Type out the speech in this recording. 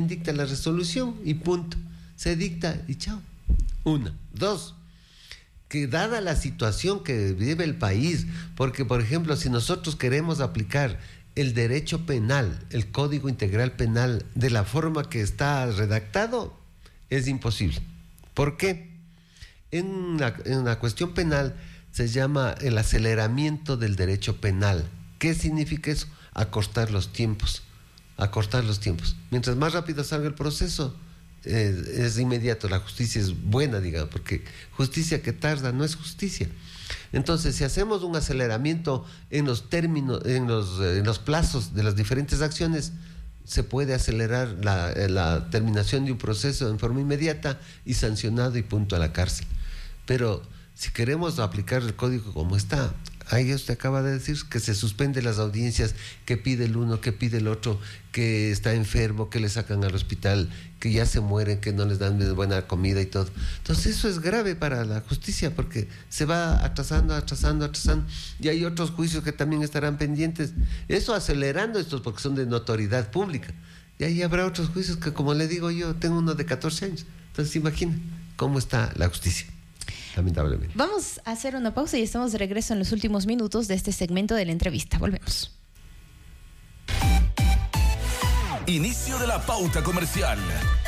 también dicta la resolución y punto. Se dicta y chao. Una. Dos, que dada la situación que vive el país, porque por ejemplo, si nosotros queremos aplicar el derecho penal, el Código Integral Penal, de la forma que está redactado, es imposible. ¿Por qué? En la cuestión penal se llama el aceleramiento del derecho penal. ¿Qué significa eso? Acortar los tiempos. Mientras más rápido salga el proceso, es inmediato. La justicia es buena, digamos, porque justicia que tarda no es justicia. Entonces, si hacemos un aceleramiento en los términos, en los plazos de las diferentes acciones, se puede acelerar la terminación de un proceso en forma inmediata y sancionado y punto a la cárcel. Pero si queremos aplicar el código como está, ahí usted acaba de decir que se suspende las audiencias, que pide el uno, que pide el otro, que está enfermo, que le sacan al hospital, que ya se mueren, que no les dan buena comida y todo. Entonces eso es grave para la justicia porque se va atrasando, y hay otros juicios que también estarán pendientes. Eso acelerando estos porque son de notoriedad pública. Y ahí habrá otros juicios que, como le digo yo, tengo uno de 14 años. Entonces imagina cómo está la justicia. Lamentablemente. Vamos a hacer una pausa y estamos de regreso en los últimos minutos de este segmento de la entrevista. Volvemos. Inicio de la pauta comercial.